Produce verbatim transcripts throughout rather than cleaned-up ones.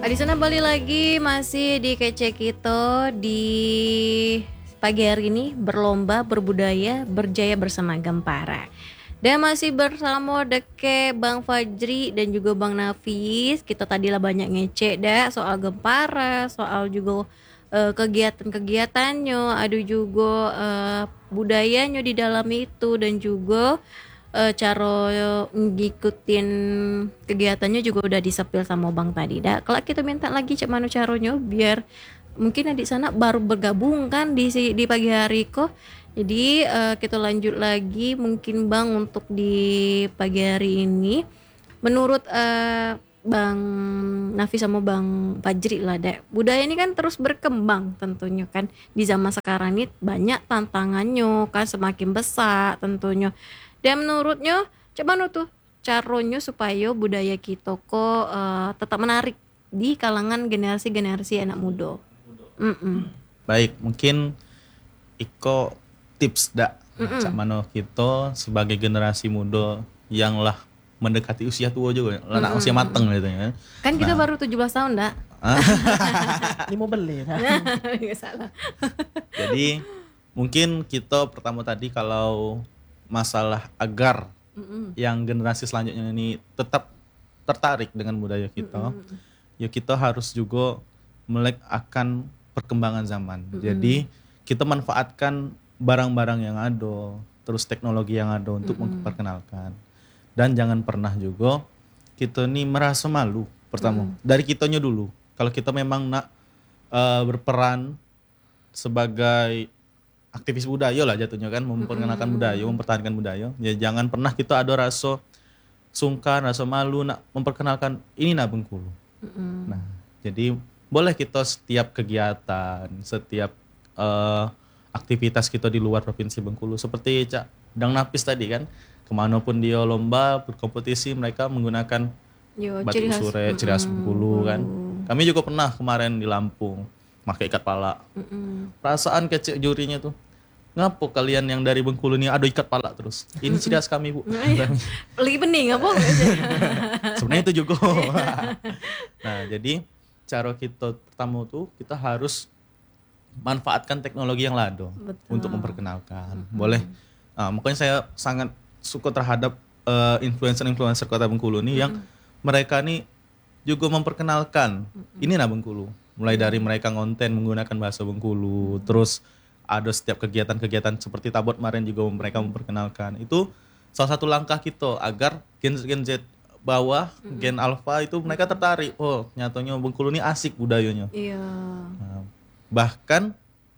Di sana balik lagi masih di Kece Kito di pagi hari ini berlomba berbudaya berjaya bersama Gempara. Dan masih bersama Deke Bang Fajri dan juga Bang Nafis. Kita tadilah banyak ngecek dah soal Gempara, soal juga uh, kegiatan-kegiatannya, ada juga uh, budayanya di dalam itu dan juga uh, cara ngikutin kegiatannya juga udah disepil sama Bang tadi dah. Kalau kita minta lagi cak mana caranya biar mungkin adik sana baru bergabung kan di di pagi hari kok. Jadi uh, kita lanjut lagi mungkin Bang untuk di pagi hari ini. Menurut uh, Bang Nafi sama Bang Fajri lah dek, budaya ini kan terus berkembang tentunya kan di zaman sekarang ini banyak tantangannya kan semakin besar tentunya. Dan menurutnya coba tuh caranya supaya budaya kita kok uh, tetap menarik di kalangan generasi-generasi anak muda. Mm-mm. Baik, mungkin Iko tips dak cak mano kita sebagai generasi muda yang lah mendekati usia tua juga, lah nak usia mateng gitu ya. Kan kita nah. baru tujuh belas tahun dak. Ini mau beli. Enggak salah. Jadi mungkin kita pertama tadi kalau masalah agar Mm-mm. yang generasi selanjutnya ini tetap tertarik dengan budaya kita, Mm-mm. ya kita harus juga melek akan perkembangan zaman. Mm-mm. Jadi kita manfaatkan barang-barang yang ada, terus teknologi yang ada untuk Mm-mm. memperkenalkan. Dan jangan pernah juga kita nih merasa malu. Pertama, Mm-mm. dari kitanya dulu. Kalau kita memang nak uh, berperan sebagai aktivis budaya lah jatuhnya kan, memperkenalkan Mm-mm. budaya, mempertahankan budaya. Ya jangan pernah kita ada rasa sungkan, rasa malu nak memperkenalkan ini nah Bengkulu. Mm-mm. Nah, jadi boleh kita setiap kegiatan, setiap uh, aktivitas kita di luar provinsi Bengkulu seperti Cak Dang Napis tadi kan, kemanapun dia lomba berkompetisi mereka menggunakan Yo, batik usure, ciri khas Bengkulu kan. Kami juga pernah kemarin di Lampung pakai ikat pala. Mm-mm. Perasaan kecil jurinya tuh, ngapo kalian yang dari Bengkulu ini ada ikat pala terus? Ini ciri khas kami bu. Lagi bening apa? Sebenarnya itu juga. Nah jadi cara kita pertama tuh kita harus manfaatkan teknologi yang lado untuk memperkenalkan. Mm-hmm. Boleh. Nah, makanya saya sangat suka terhadap uh, influencer-influencer Kota Bengkulu nih mm-hmm. yang mereka nih juga memperkenalkan mm-hmm. ini nah Bengkulu. Mulai mm-hmm. dari mereka ngonten menggunakan bahasa Bengkulu, mm-hmm. terus ada setiap kegiatan-kegiatan seperti tabot kemarin juga mereka memperkenalkan. Itu salah satu langkah kita agar gen-gen Z bawah, mm-hmm. gen alpha itu mereka tertarik. Oh, nyatanya Bengkulu ini asik budayanya. Iya. Nah, bahkan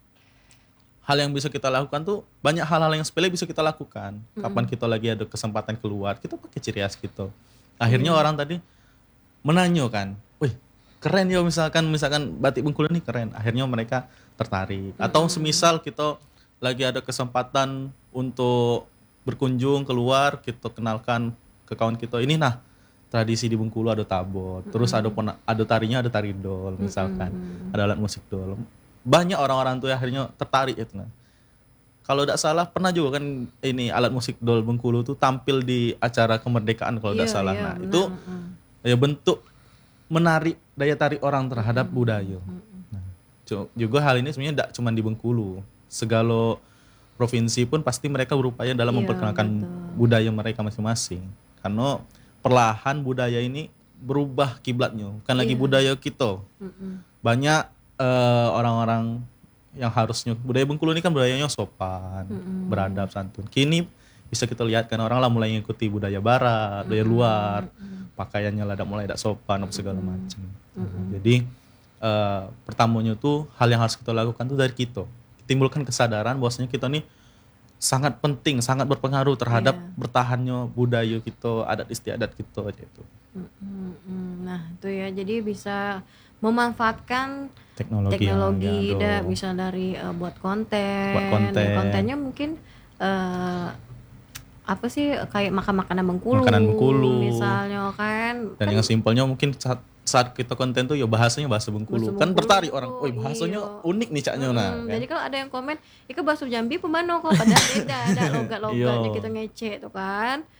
hal yang bisa kita lakukan tuh banyak hal-hal yang sepele bisa kita lakukan. Mm-hmm. Kapan kita lagi ada kesempatan keluar, kita pakai ciri khas gitu. Akhirnya mm-hmm. orang tadi menanyo kan, wih keren ya misalkan misalkan batik Bengkulu ini keren. Akhirnya mereka tertarik. Mm-hmm. Atau semisal kita lagi ada kesempatan untuk berkunjung keluar, kita kenalkan ke kawan kita ini nah tradisi di Bengkulu ada tabot, mm-hmm. terus ada ada tarinya ada tari dol misalkan, mm-hmm. ada alat musik dol. Banyak orang-orang tuh akhirnya tertarik itu nah. Kalau tidak salah pernah juga kan ini alat musik dol Bengkulu tuh tampil di acara kemerdekaan kalau tidak yeah, salah. Yeah, nah, benar. Itu ya bentuk menarik daya tarik orang terhadap mm-hmm. budaya. Mm-hmm. Nah, juga hal ini sebenarnya tidak cuma di Bengkulu. Segala provinsi pun pasti mereka berupaya dalam yeah, memperkenalkan betul. budaya mereka masing-masing. Karena perlahan budaya ini berubah kiblatnya. Bukan yeah. lagi budaya kita. Mm-hmm. Banyak Uh, orang-orang yang harusnya budaya Bengkulu ini kan budayanya sopan, mm-hmm. beradab, santun. Kini bisa kita lihat kan orang lah mulai mengikuti budaya barat, budaya mm-hmm. luar, pakaiannya lah mulai tidak sopan, mm-hmm. segala macam. Mm-hmm. Jadi uh, pertamanya tuh hal yang harus kita lakukan tuh dari kita, timbulkan kesadaran bahwasanya kita nih sangat penting, sangat berpengaruh terhadap yeah. bertahannya budaya kita, adat istiadat kita gitu. Mm-hmm. Nah itu ya, jadi bisa memanfaatkan teknologi, teknologi da, bisa dari uh, buat konten, buat konten. Ya, kontennya mungkin uh, apa sih kayak makan-makanan Bengkulu, makanan Bengkulu misalnya kan. Dan kan, yang simpelnya mungkin saat, saat kita konten tuh ya bahasanya bahasa Bengkulu, bahasa kan Bengkulu tertarik orang, oh bahasanya iya. unik nih caknya hmm, nah. Kan? Jadi kalau ada yang komen, itu bahasa Jambi pemano kok, padahal beda ada logat-logatnya kita ngecek tuh kan.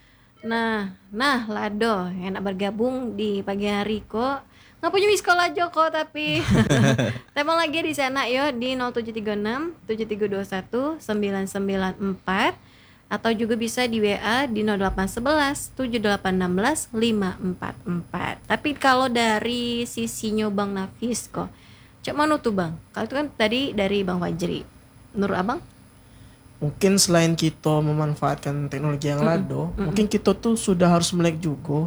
Nah, nah Lado yang nak bergabung di pagi hari kok nggak punya miss call aja kok tapi telepon lagi di sana yo di nol tujuh tiga enam tujuh tiga dua satu sembilan sembilan empat atau juga bisa di W A di nol delapan satu satu tujuh delapan satu enam lima empat empat. Tapi kalau dari sisinya Bang Nafis kok, cak mana tuh Bang? Kalau itu kan tadi dari Bang Fajri. Menurut Abang? Mungkin selain kita memanfaatkan teknologi yang lado, mm-hmm. mungkin kita tuh sudah harus melek juga.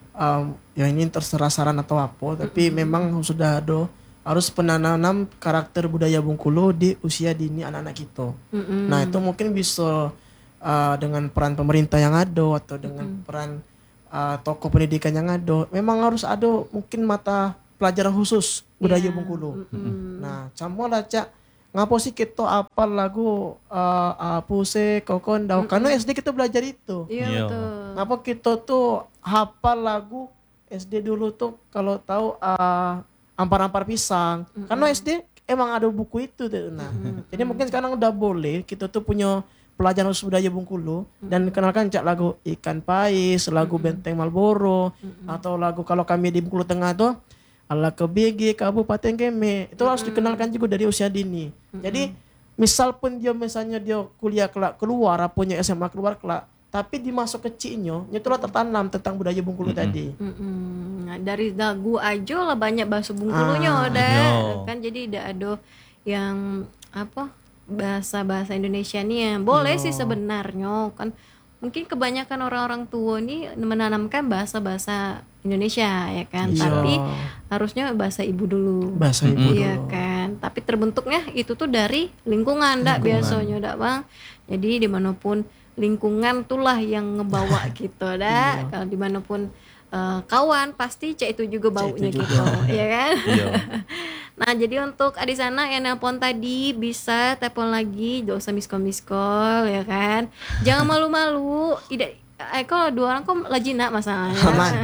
Um, ya ini terserah saran atau apa, tapi mm-hmm. memang sudah ada harus penanam karakter budaya Bengkulu di usia dini anak-anak kita. Mm-hmm. Nah itu mungkin bisa uh, dengan peran pemerintah yang ada atau dengan mm-hmm. peran uh, tokoh pendidikan yang ada. Memang harus ada mungkin mata pelajaran khusus budaya yeah. Bengkulu. Mm-hmm. Nah sama lah cak. Ngapo sih kita apal lagu uh, apa sih kokon dau mm-hmm. karena S D kita belajar itu. Iya betul. Ngapa kita tuh hafal lagu S D dulu tuh kalau tahu uh, ampar-ampar pisang. Mm-hmm. Karena S D emang ada buku itu tuh. Nah, mm-hmm. jadi mungkin sekarang udah boleh kita tuh punya pelajaran khusus budaya Bengkulu mm-hmm. dan kenalkan cak lagu Ikan Pais, lagu mm-hmm. Benteng Malboro mm-hmm. atau lagu kalau kami di Bengkulu Tengah tuh ala ke B G Kabupaten Keme itu mm-hmm. harus dikenalkan juga dari usia dini. Mm-hmm. Jadi misal pun dia misalnya dia kuliah kelak keluar, punya S M A keluar kelak, tapi di masa kecilnya itu lah tertanam tentang budaya Bengkulu mm-hmm. tadi. Mm-hmm. Nah, dari lagu aja lah banyak bahasa Bengkulunya ah, udah yo. kan jadi tidak ada yang apa bahasa-bahasa Indonesia nih yang boleh yo. Sih sebenarnya kan. Mungkin kebanyakan orang-orang tua nih menanamkan bahasa-bahasa Indonesia ya kan, iya. tapi harusnya bahasa ibu dulu. Bahasa ibu iya dulu. kan, tapi terbentuknya itu tuh dari lingkungan, dak biasanya dak bang. Jadi dimanapun lingkungan tulah yang ngebawa gitu dak. Kalau dimanapun uh, kawan pasti cek itu juga baunya itu juga. Gitu, ya kan? Iya. Nah jadi untuk di sana yang nelpon tadi bisa telepon lagi, gak usah miskol miskol ya kan, jangan malu-malu. Tidak, eh kok dua orang kok lajina masalahnya.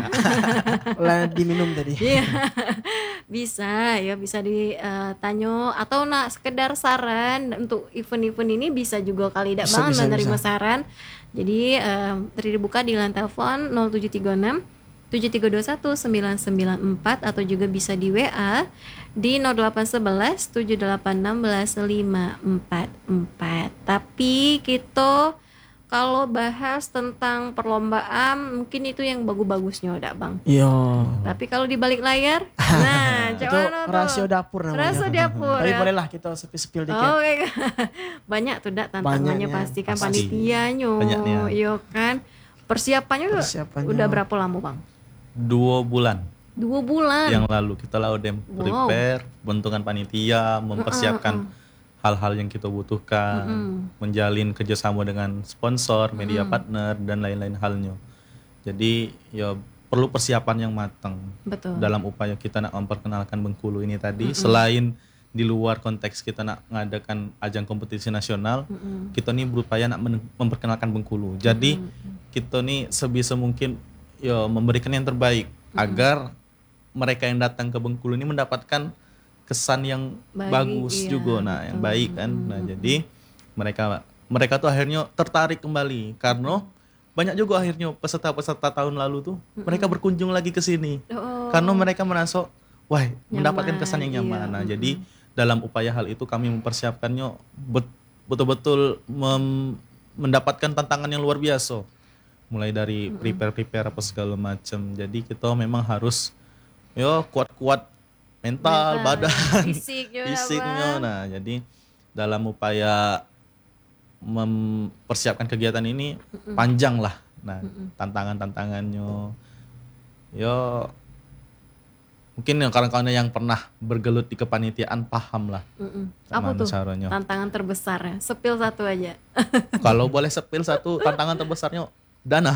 Lah diminum tadi. Iya, bisa ya bisa ditanya atau nak sekedar saran untuk event-event ini bisa juga kali tidak bang menerima saran. Jadi uh, terbuka di line telepon nol tujuh tiga enam tujuh tiga dua satu sembilan sembilan empat atau juga bisa di W A di nol delapan satu satu tujuh delapan enam lima empat empat. Tapi kita kalau bahas tentang perlombaan mungkin itu yang bagus-bagusnya udah bang. Iya. Tapi kalau di balik layar, nah itu rasio dapur namanya. Rasio dapur. Tapi ya. bolehlah kita sepil-sepil dikit. Oh, okay. Banyak tuh dak tantangannya pasti kan panitianya. Iya kan. Persiapannya, Persiapannya udah berapa lama bang? Dua bulan. Dua bulan. Yang lalu kita laudem prepare, wow. bentukan panitia, mempersiapkan uh, uh, uh. hal-hal yang kita butuhkan, uh, uh. menjalin kerjasama dengan sponsor, media uh. partner dan lain-lain halnya. Jadi ya perlu persiapan yang matang. Betul. Dalam upaya kita nak memperkenalkan Bengkulu ini tadi, uh, uh. selain di luar konteks kita nak mengadakan ajang kompetisi nasional, uh, uh. kita nih berupaya nak memperkenalkan Bengkulu. Jadi uh, uh. kita nih sebisa mungkin ya memberikan yang terbaik mm-hmm. agar mereka yang datang ke Bengkulu ini mendapatkan kesan yang baik, bagus iya, juga, nah betul. Yang baik kan. Mm-hmm. Nah jadi mereka mereka tuh akhirnya tertarik kembali karena banyak juga akhirnya peserta-peserta tahun lalu tuh mm-hmm. mereka berkunjung lagi ke sini oh. karena mereka merasa wah nyaman, mendapatkan kesan yang nyaman. Iya. Nah mm-hmm. jadi dalam upaya hal itu kami mempersiapkannya bet- betul-betul mem- mendapatkan tantangan yang luar biasa. Mulai dari prepare-prepare apa segala macam. Jadi kita memang harus yo kuat-kuat mental, mental badan, fisiknya. fisiknya. Nah, jadi dalam upaya mempersiapkan kegiatan ini Mm-mm. panjang lah. Nah, Mm-mm. tantangan-tantangannya yo mungkin yang kawan-kawan yang pernah bergelut di kepanitiaan paham lah. Apa tuh caranya. Tantangan terbesarnya? Sepil satu aja. Kalau boleh sepil satu, tantangan terbesarnya dana.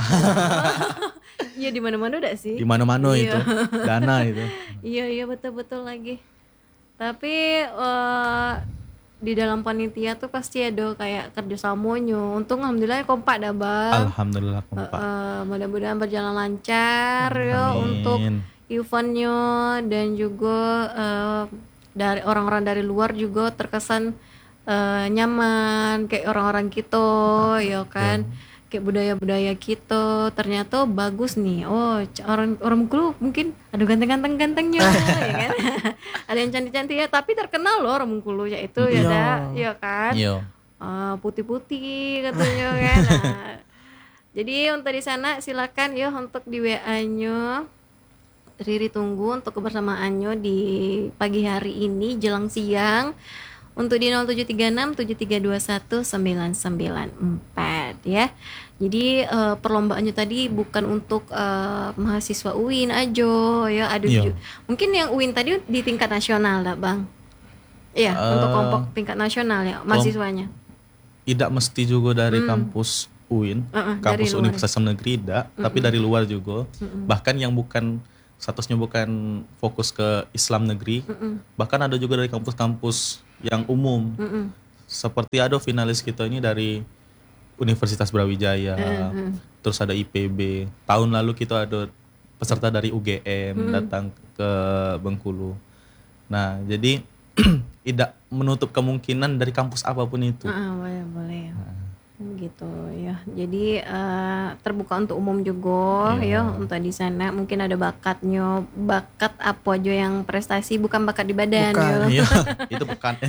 Iya di mana-mana udah sih. Di mana-mana itu dana itu. Iya iya betul-betul lagi. Tapi uh, di dalam panitia tuh pasti ada kayak kerjasamanya. Untung alhamdulillah kompak dah bang. Alhamdulillah kompak. Uh, uh, mudah-mudahan berjalan lancar ya untuk eventnya dan juga uh, dari orang-orang dari luar juga terkesan uh, nyaman kayak orang-orang kita ya kan. Yeah. kayak budaya-budaya kita ternyata bagus nih. Oh, c- orang orang Bengkulu mungkin ada ganteng-ganteng-gantengnya ya kan. Ada yang cantik-cantik ya, tapi terkenal loh orang Bengkulu yaitu ya Iya. dah, ya kan. Iya. Eh, putih-putih katanya kan. Nah, jadi untuk di sana silakan ya untuk di W A-nya. Riri tunggu untuk kebersamaannya di pagi hari ini jelang siang untuk di nol tujuh tiga enam tujuh tiga dua satu sembilan sembilan empat ya. Jadi eh, perlombaannya tadi bukan untuk eh, mahasiswa U I N aja ya, ada Iya. ju- mungkin yang U I N tadi di tingkat nasional dah Bang. Iya, untuk Eh, kelompok tingkat nasional ya mahasiswanya. Tidak mesti juga dari kampus U I N, Uh-uh, dari kampus luar. Universitas Islam Negeri tidak, tapi dari luar juga. Bahkan yang bukan statusnya bukan fokus ke Islam negeri, bahkan ada juga dari kampus-kampus yang umum. Mm-mm. Seperti ada finalis kita ini dari Universitas Brawijaya, terus ada I P B. Tahun lalu kita ada peserta dari U G M datang ke Bengkulu. Nah, jadi tidak menutup kemungkinan dari kampus apapun itu. Ah, boleh boleh gitu ya. Jadi eh, terbuka untuk umum juga ya untuk di sana. Mungkin ada bakatnya, bakat apa aja yang prestasi, bukan bakat di badan Bukan. ya. Iya, itu bukan.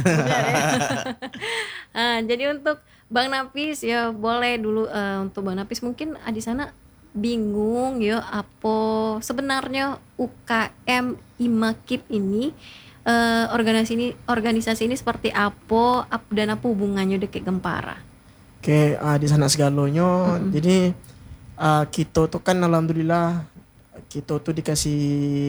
Ah, jadi untuk Bang Napis ya boleh dulu eh, untuk Bang Napis mungkin ah, di sana bingung ya apa sebenarnya U K M Imakib ini eh, organisasi ini organisasi ini seperti apa ap- dan apa hubungannya dengan Gempara? Oke, ah, di sana segalonyo. Jadi ah, kita tuh kan alhamdulillah kita tuh dikasih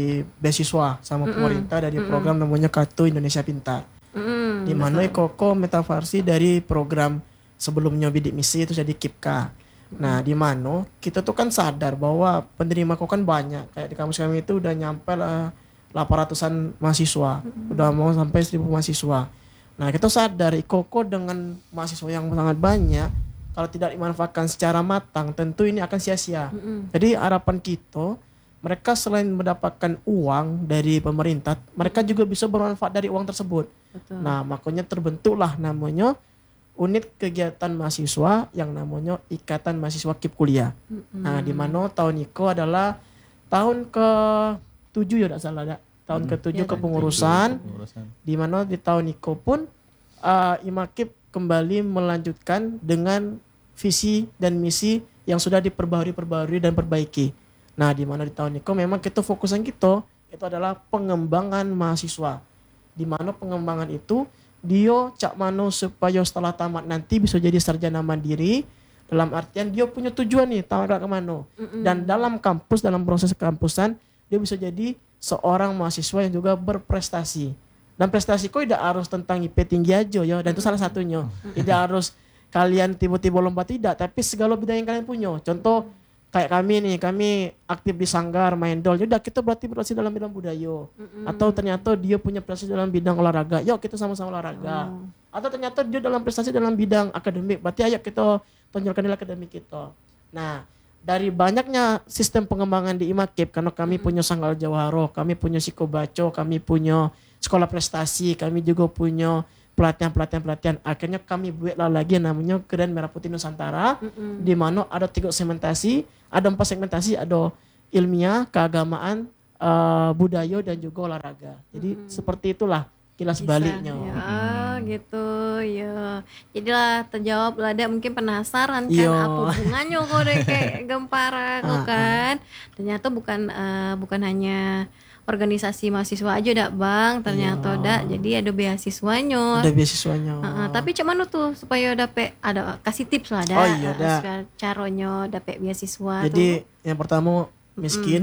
beasiswa sama pemerintah dari program namanya Kartu Indonesia Pintar. Mm, Di mana Koko metaversi dari program sebelumnya Bidik Misi itu jadi Kipka. Nah, di mana kita tuh kan sadar bahwa penerima kok kan banyak. Kayak di kampus kami itu udah nyampe lah delapan ratusan mahasiswa. Udah mau sampai seribu mahasiswa. Nah, kita sadar Koko dengan mahasiswa yang sangat banyak, kalau tidak dimanfaatkan secara matang, tentu ini akan sia-sia. Jadi harapan kita, mereka selain mendapatkan uang dari pemerintah, mereka juga bisa bermanfaat dari uang tersebut. Betul. Nah, makanya terbentuklah namanya unit kegiatan mahasiswa yang namanya Ikatan Mahasiswa Kip Kuliah. Nah, di mana tahun itu adalah tahun ke tujuh ya tidak salah ada. Tahun ke tujuh Ya, kepengurusan, Pengurusan. di mana di tahun itu pun uh, Imakib kembali melanjutkan dengan visi dan misi yang sudah diperbarui-perbarui dan perbaiki. Nah, di mana di tahun itu memang kita fokusan kita itu adalah pengembangan mahasiswa. Di mana pengembangan itu dia cak mano supaya setelah tamat nanti bisa jadi sarjana mandiri, dalam artian dia punya tujuan nih tamat ke mana. Dan dalam kampus, dalam proses kampusan dia bisa jadi seorang mahasiswa yang juga berprestasi. Dan prestasi kok tidak harus tentang I P tinggi aja ya, dan itu salah satunya. Tidak harus kalian tiba-tiba lompat, tidak, tapi segala bidang yang kalian punya. Contoh kayak kami nih, kami aktif di sanggar main dol. Yaudah kita berarti berprestasi dalam bidang budaya. Atau ternyata dia punya prestasi dalam bidang olahraga. Yuk kita sama-sama olahraga. Atau ternyata dia dalam prestasi dalam bidang akademik. Berarti ayo kita tonjolkan nilai akademik kita. Nah, dari banyaknya sistem pengembangan di Imakib, karena kami punya Sanggal Jawaharo, kami punya Psikobaco, kami punya sekolah prestasi, kami juga punya pelatihan-pelatihan-pelatihan. Akhirnya kami buatlah lagi yang namanya Keren Merah Putih Nusantara, di mana ada tiga segmentasi, ada empat segmentasi, ada ilmiah, keagamaan, eh, budaya dan juga olahraga. Jadi seperti itulah kilas baliknya. Ya, gitu ya. Jadilah terjawab lah, ada mungkin penasaran kan Iya. apa hubungannya kok deh kayak Gempara kok kan. Ternyata bukan eh, bukan hanya organisasi mahasiswa aja dak Bang, ternyata dak jadi ada beasiswanya. Ada beasiswanya. Heeh, tapi cuman lu tuh supaya dapet ada kasih tips lah ada Oh iya, eh, dak. supaya caranya dapet beasiswa Jadi tuh. yang pertama miskin.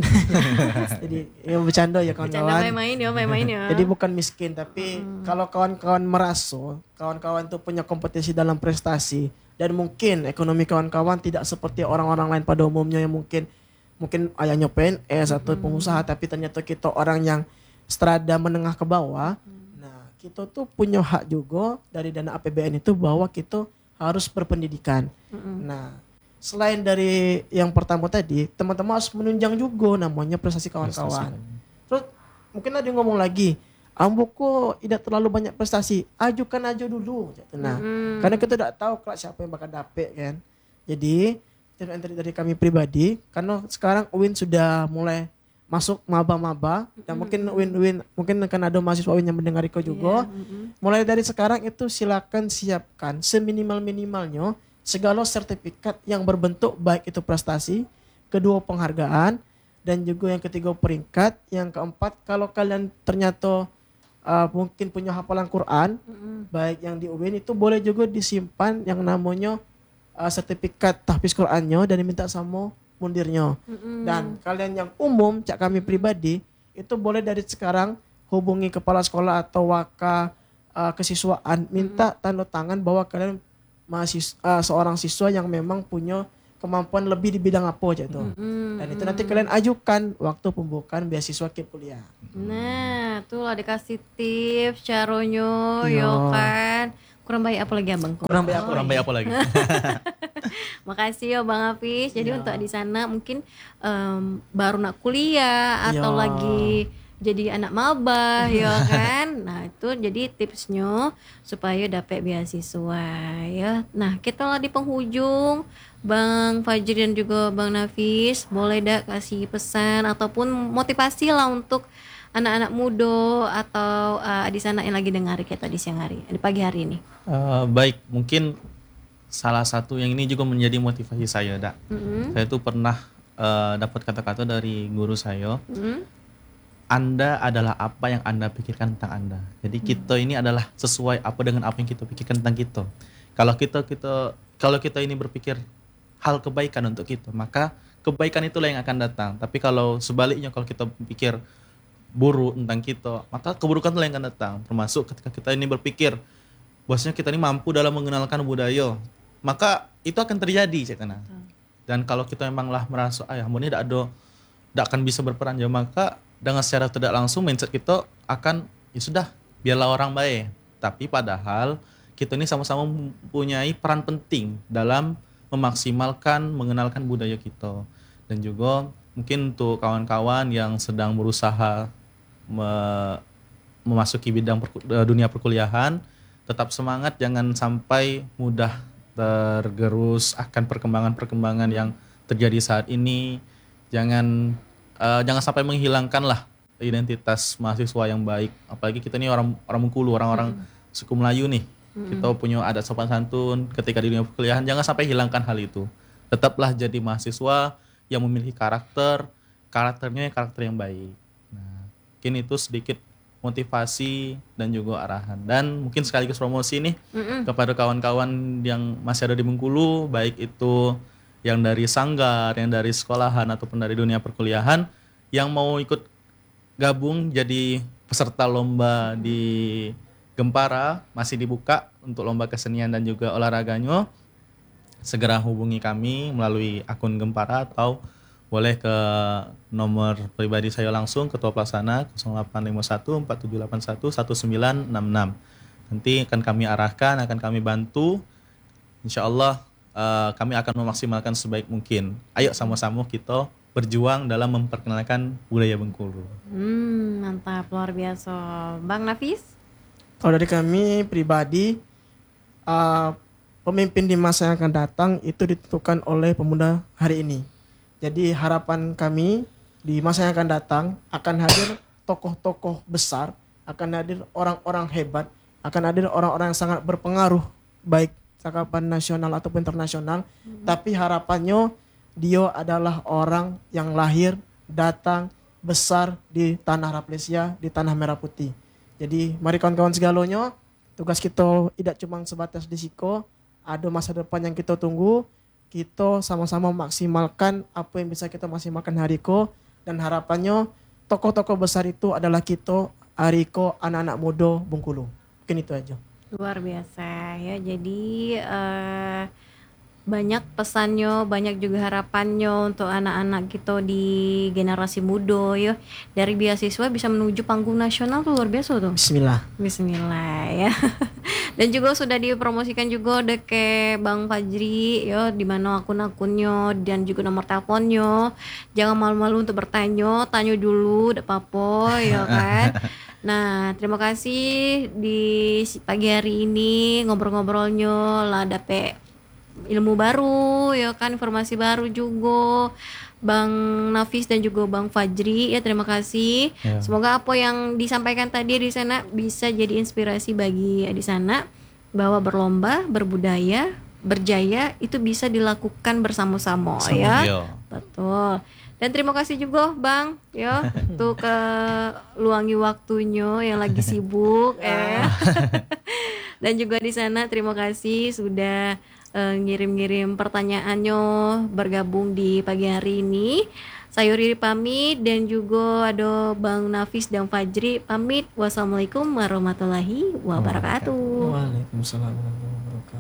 Jadi yang bercanda ya Bercanda kawan-kawan. main-main ya, main-main ya. Jadi bukan miskin, tapi kalau kawan-kawan merasa kawan-kawan tuh punya kompetisi dalam prestasi dan mungkin ekonomi kawan-kawan tidak seperti orang-orang lain pada umumnya yang mungkin mungkin ayahnya P N S atau pengusaha, tapi ternyata kita orang yang strada menengah ke bawah. Nah, kita tuh punya hak juga dari dana A P B N itu bahwa kita harus berpendidikan. Nah, selain dari yang pertama tadi, teman-teman harus menunjang juga namanya prestasi kawan-kawan. Terus mungkin ada yang ngomong lagi, Ambo kok tidak terlalu banyak prestasi, ajukan aja dulu. Nah, karena kita tidak tahu kelak siapa yang bakal dapet kan. Jadi tips and trik dari kami pribadi, karena sekarang U I N sudah mulai masuk maba-maba dan mungkin U I N, U I N mungkin akan ada mahasiswa U I N yang mendengar Iko juga. Iya, mm-mm. Mulai dari sekarang itu silakan siapkan seminimal-minimalnya segala sertifikat yang berbentuk baik itu prestasi, kedua penghargaan, dan juga yang ketiga peringkat, yang keempat kalau kalian ternyata uh, mungkin punya hafalan Quran, Mm-mm. baik yang di U I N itu boleh juga disimpan yang namanya uh, sertifikat tahfiz Qurannya dan diminta sama mundirnya. Mm-mm. Dan kalian yang umum, cak kami pribadi, itu boleh dari sekarang hubungi kepala sekolah atau waka uh, kesiswaan, minta tanda tangan bahwa kalian mahasiswa, uh, seorang siswa yang memang punya kemampuan lebih di bidang apa aja itu. Mm-mm. Dan itu nanti kalian ajukan waktu pembukaan beasiswa K I P kuliah. Nah, tuh lah dikasih tips caronyo, Iya. yo kan. Kurang baik apa lagi abang? Kurang baik apa Kurang baik apa lagi? Makasih ya Bang Hafiz. Jadi Iya. untuk di sana mungkin em, baru nak kuliah atau Iya. lagi jadi anak maba ya kan. Nah, itu jadi tipsnya supaya dapat beasiswa ya. Nah, kita lah di penghujung. Bang Fajri dan juga Bang Nafis, boleh dah kasih pesan ataupun motivasi lah untuk anak-anak muda atau uh, di sana yang lagi dengar kita di siang hari, di pagi hari ini. Eh, baik, mungkin salah satu yang ini juga menjadi motivasi saya, Dak. Mm-mm. Saya tuh pernah eh, dapat kata-kata dari guru saya, Mm-mm. Anda adalah apa yang Anda pikirkan tentang Anda. Jadi kita ini adalah sesuai apa dengan apa yang kita pikirkan tentang kita. Kalau kita kita kalau kita ini berpikir hal kebaikan untuk kita, maka kebaikan itulah yang akan datang. Tapi kalau sebaliknya, kalau kita pikir buruk tentang kita, maka keburukan itulah yang akan datang. Termasuk ketika kita ini berpikir bahwasanya kita ini mampu dalam mengenalkan budaya, maka itu akan terjadi, cek kena. Dan kalau kita memanglah merasa ayah ini tidak ada, tidak akan bisa berperan, ya maka dengan secara tidak langsung mindset kita akan ya sudah biarlah orang baik. Tapi padahal kita ini sama-sama mempunyai peran penting dalam memaksimalkan mengenalkan budaya kita. Dan juga mungkin untuk kawan-kawan yang sedang berusaha me- memasuki bidang perku- dunia perkuliahan, tetap semangat, jangan sampai mudah tergerus akan perkembangan-perkembangan yang terjadi saat ini. Jangan eh, jangan sampai menghilangkanlah identitas mahasiswa yang baik. Apalagi kita ini orang orang Bengkulu, orang-orang suku Melayu nih. Kita punya adat sopan santun ketika di dunia perkuliahan, jangan sampai hilangkan hal itu. Tetaplah jadi mahasiswa yang memiliki karakter, karakternya karakter yang baik. Nah, mungkin itu sedikit motivasi dan juga arahan. Dan mungkin sekaligus promosi nih Mm-mm. kepada kawan-kawan yang masih ada di Bengkulu, baik itu yang dari sanggar, yang dari sekolahan ataupun dari dunia perkuliahan, yang mau ikut gabung jadi peserta lomba di Gempara, masih dibuka untuk lomba kesenian dan juga olahraganya. Segera hubungi kami melalui akun Gempara atau boleh ke nomor pribadi saya langsung, Ketua Pelaksana nol delapan lima satu empat tujuh delapan satu satu sembilan enam enam. Nanti akan kami arahkan, akan kami bantu. Insya Allah eh, kami akan memaksimalkan sebaik mungkin. Ayo sama-sama kita berjuang dalam memperkenalkan budaya Bengkulu. Hmm, mantap, luar biasa. Bang Nafis? Kalau dari kami pribadi, uh, pemimpin di masa yang akan datang itu ditentukan oleh pemuda hari ini. Jadi harapan kami di masa yang akan datang akan hadir tokoh-tokoh besar, akan hadir orang-orang hebat, akan hadir orang-orang yang sangat berpengaruh baik cakupan nasional ataupun internasional. Tapi harapannya dia adalah orang yang lahir, datang, besar di tanah Raplesia, di tanah Merah Putih. Jadi mari kawan-kawan segalanya, tugas kita tidak cuma sebatas di Siko, ada masa depan yang kita tunggu. Kita sama-sama maksimalkan apa yang bisa kita maksimalkan Hariko, dan harapannya tokoh-tokoh besar itu adalah kita, Hariko, anak-anak muda Bengkulu. Mungkin itu aja. Luar biasa ya. Jadi eh, banyak pesannya, banyak juga harapannya untuk anak-anak kita di generasi muda ya. Dari beasiswa bisa menuju panggung nasional tuh luar biasa tuh. Bismillah. Bismillah ya. Dan juga sudah dipromosikan juga deke Bang Fajri ya, di mana akun-akunnya dan juga nomor teleponnya. Jangan malu-malu untuk bertanya, tanya dulu, tidak apa-apa ya kan. Nah, terima kasih di pagi hari ini ngobrol-ngobrolnya lah dapet ilmu baru ya kan, informasi baru juga. Bang Nafis dan juga Bang Fajri ya, terima kasih. Ya. Semoga apa yang disampaikan tadi di sana bisa jadi inspirasi bagi di sana bahwa berlomba, berbudaya, berjaya itu bisa dilakukan bersama-sama ya. Iya. Betul. Dan terima kasih juga Bang ya tuh ke luangi waktunya yang lagi sibuk eh. Dan juga di sana terima kasih sudah eh, ngirim-ngirim pertanyaannya bergabung di pagi hari ini. Saya Riri pamit dan juga ada Bang Nafis dan Fajri pamit. Wassalamualaikum warahmatullahi wabarakatuh. Waalaikumsalam.